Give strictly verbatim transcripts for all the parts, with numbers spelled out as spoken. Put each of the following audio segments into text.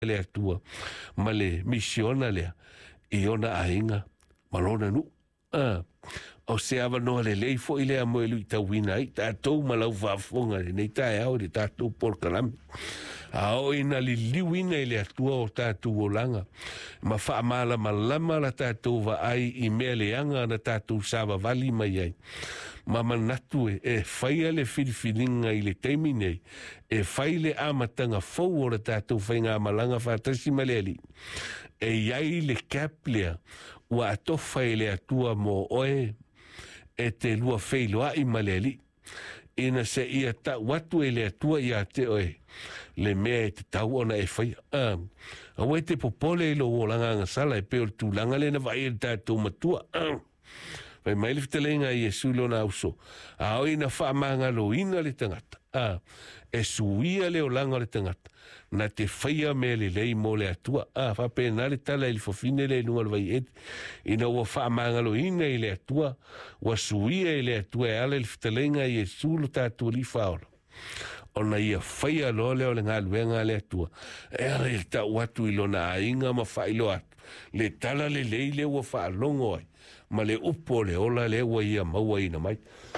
le atua ma le misiona lea i ona ainga malona nu a o se ava no le lei fo ile amo lu tawina i tatou malau vafonga nei tae au de tatou por kalam a o ina li liwina ile atua o tatou olanga ma fa mala malama la tatou va ai i meleanga na tatou sava vali mai ai mama natu e faia le filifilinga i le teimi nei e fai le amatanga fou o le tatou whainga malanga whatasi maleli e iai le kaplea ua atofa i le atua mo oe e te lua whailoa i maleli ina se ia ta watu e le atua i a te oe le mea e te tau ona e whai a awe te popole i lo o langa ngasala e peo tu langa le na vai e tatou matua a vai mai le fitelenga i e sulo na uso a o ina whaamanga lo ina le tangata a e suia le o langa le tangata na te whaia me le lei mo le atua a whape na le tala i le fofine le lunga le vai e ina ua whaamanga lo ina i le atua ua suia i le atua e ale le fitelenga i e sulo tatua li whaola ona ia whaia lo leo le ngā luenga le atua e ale le ta watu i lo na ainga ma whailo atu le tala le lei le ua whaalongo ai ma le upo le ola le ua ia maua ina mai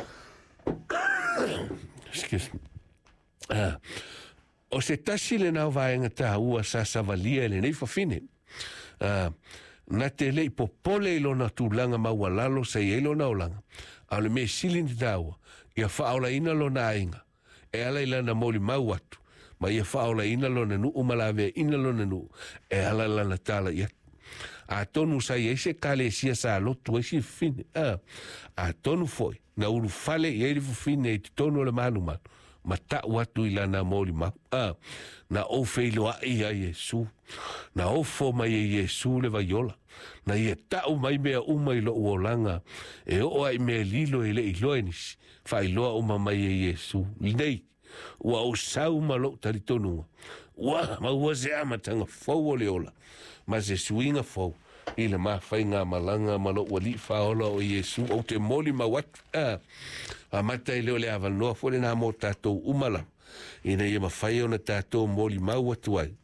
excuse me ah o se tasi le nau vaenga ta ua sa savalia le nei whawhine ah na te lei popole ilo na tūlanga maua lalo sa i ilo na olanga a le me silin te taua ia whaola ina lo na ainga e ala ila na moli mau atu ma ia whaola ina lo na nu umalawea ina lo na nu e ala ila na tala ia a tonu sa i eise kale sia sa lotu eisi fine a a tonu foi na uru fale i eiri fine i tonu le manu manu ma ta watu ila na moli mau a na o feilo a ia Yesu na o fo mai Yesu le vaiola na ia tau mai mea uma ilo uolanga e o ai mea lilo ile ilo enis fa iloa uma mai Yesu nei ua o sau malo taritonunga ua ma ua se amatanga fau o leola ma se suinga fau i le mawhainga malanga malo ua li faola o Yesu o te moli ma watu a a mata i leo le avanoa fo le na mo tatou umala ina ia mawhai o na tatou moli ma watu ai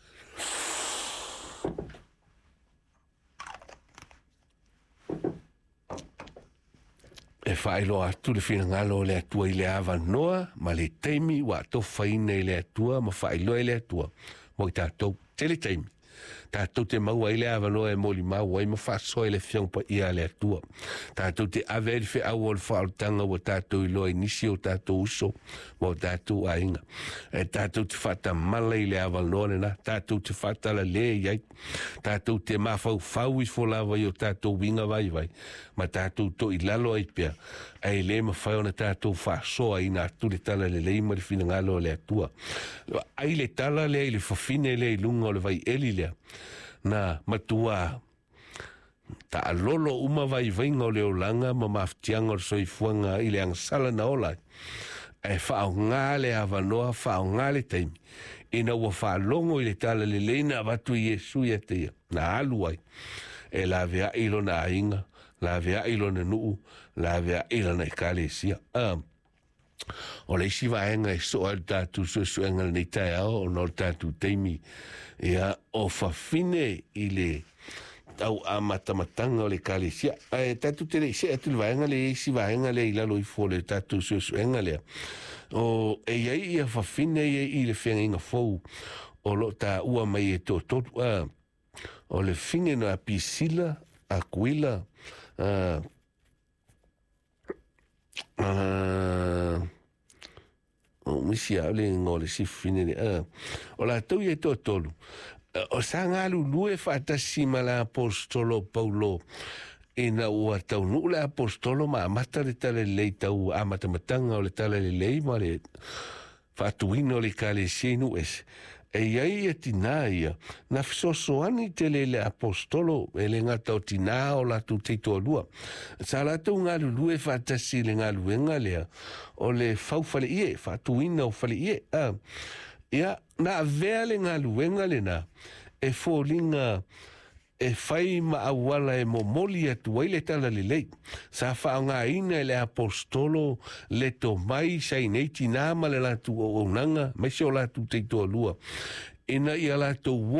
e whaelo atu le whina ngalo le atua i le avanoa ma le teimi wa to whaina i le atua ma whaelo i le atua mo i tatou tele teimi tatou te maua i le avanoa e moli maua i ma whasoa i le whiangpa i a le atua tatou te averi whi au o le whaoltanga wa tatou i loa i nisi o tatou uso mo tatou ainga e tatou te whata mala i le avanoa le na tatou te whata la le iai tatou te mawhau whau i wholawa i o tatou winga vai vai ma tatou to i lalo ai pia ai le ma whai ona tatou whasoa i nga tu le tala le leima le whina ngalo le atua ai le tala le i le whawhine le i lunga o le vai eli le na matua ta alolo uma vai vainga o le olanga ma maftianga o soifuanga i le angsala na ola e whao ngā le avanoa whao ngā le teimi ina ua whalongo i le tala le leina watu i Yesu ia te ia na alu ai e la vea ilo na ainga la vea ilo na nuu la vea ilo na ekalesia um, o le isi vaenga e so al tatu so suenga nei tae ao o no tatu teimi ia o whawhine i le tau a matamatanga o le kalesia e tatu te le isi atu le vaenga le isi vaenga le i lalo i fo le tatu so suenga lea o e iai ia whawhine i le whenga inga fou o lo ta ua mai e tō tōtu a o le whinge na Pisila Aquila a Uh, o misi a le ngole si fine le uh, o la tau e to tolu uh, o sa ngalu lue fatasi ma la apostolo Paulo ina ua tau nu le apostolo ma amata le tale le tau amata matanga o le tale le le ma le fatuino le kale sinu es e iai e tina ia na fisosoani te le le apostolo e le ngata o tina o la tu teito alua sa la tau ngā lulu e fatasi le ngā luenga lea o le faufale ie fatuina o fale ie ah. ia na vea le ngā luenga le na e fōlinga e fai ma awala e momoli atu ai le tala le lei. Sa whaonga ina e le apostolo le to mai sa ineiti nā ma le latu o nanga, mai se o latu teito alua. Ina i a latu